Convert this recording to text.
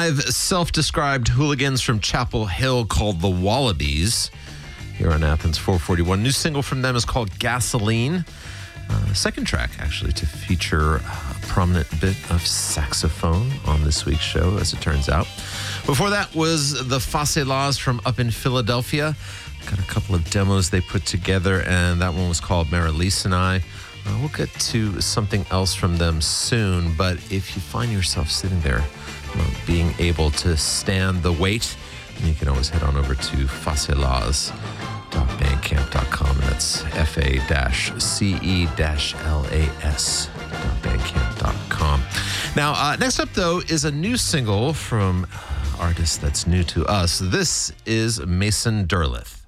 5 self-described hooligans from Chapel Hill called the Wallabies here on Athens 441. New single from them is called Gasoline. Second track, actually, to feature a prominent bit of saxophone on this week's show, as it turns out. Before that was the Facelas from up in Philadelphia. Got a couple of demos they put together, and that one was called Marilise and I. We'll get to something else from them soon, but if you find yourself sitting there being able to stand the wait, you can always head on over to facelas.bandcamp.com, and that's FA-CE-LAS.bandcamp.com. Now, next up, though, is a new single from an artist that's new to us. This is Mason Derleth.